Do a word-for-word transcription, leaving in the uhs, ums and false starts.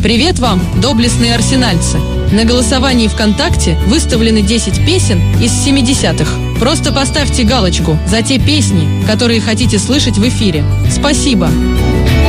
Привет вам, доблестные арсенальцы! На голосовании ВКонтакте выставлены десять песен из семидесятых. Просто поставьте галочку за те песни, которые хотите слышать в эфире. Спасибо!